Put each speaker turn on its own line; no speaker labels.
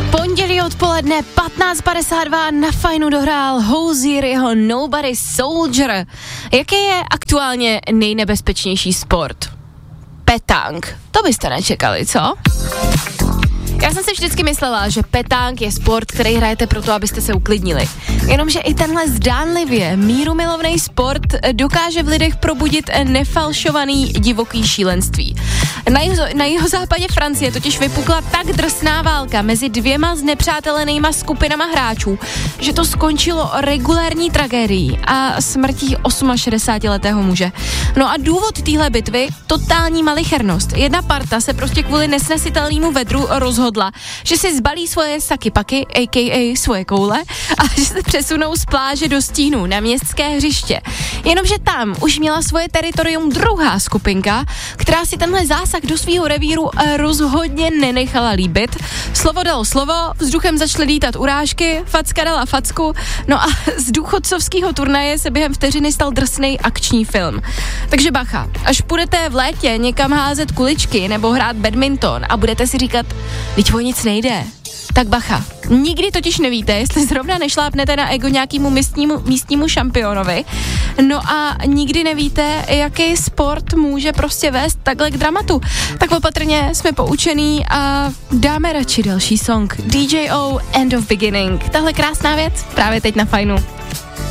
Pondělí odpoledne 15:52 na Fajnu dohrál Hozier jeho Nobody Soldier. Jaký je aktuálně nejnebezpečnější sport? Petang. To byste nečekali, co? Já jsem si vždycky myslela, že petang je sport, který hrajete proto, abyste se uklidnili. Jenomže i tenhle zdánlivě mírumilovný sport dokáže v lidech probudit nefalšovaný divoký šílenství. Na jihozápadě Francie totiž vypukla tak drsná válka mezi dvěma znepřátelenýma skupinama hráčů, že to skončilo regulérní tragédií a smrtí 68letého muže. No a důvod téhle bitvy? Totální malichernost. Jedna parta se prostě kvůli nesnesitelnému vedru rozhodla, že si zbalí svoje saky-paky, a.k.a. svoje koule, a že se přesunou z pláže do stínu na městské hřiště. Jenomže tam už měla svoje teritorium druhá skupinka, která si tenhle zásah do svýho revíru rozhodně nenechala líbit. Slovo dalo slovo, vzduchem začaly lítat urážky, facka dala facku, no a z důchodcovského turnaje se během vteřiny stal drsnej akční film. Takže bacha, až půjdete v létě někam házet kuličky nebo hrát badminton a budete si říkat, teď o nic nejde, tak bacha. Nikdy totiž nevíte, jestli zrovna nešlápnete na ego nějakému místnímu šampionovi, no a nikdy nevíte, jaký sport může prostě vést takhle k dramatu. Tak opatrně jsme poučený a dáme radši další song. DJO, End of Beginning. Tahle krásná věc právě teď na Fajnu.